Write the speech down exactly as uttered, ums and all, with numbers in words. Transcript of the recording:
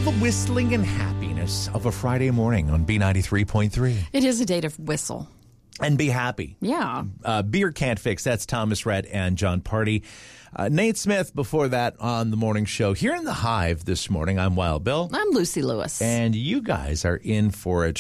the whistling and happiness of a Friday morning on B ninety-three point three. It is a day to whistle. And be happy. Yeah. Uh, Beer Can't Fix. That's Thomas Rhett and John Party. Uh, Nate Smith before that on the morning show. Here in the Hive this morning, I'm Wild Bill. I'm Lucy Lewis. And you guys are in for a